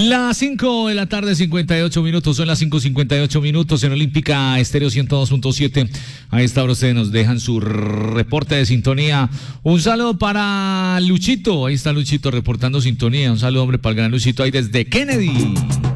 Las 5 de la tarde, 58 minutos, son las 5:58 minutos en Olímpica Estéreo 102.7. A esta hora ustedes nos dejan su reporte de sintonía. Un saludo para Luchito, ahí está Luchito reportando sintonía. Un saludo, hombre, para el gran Luchito ahí desde Kennedy.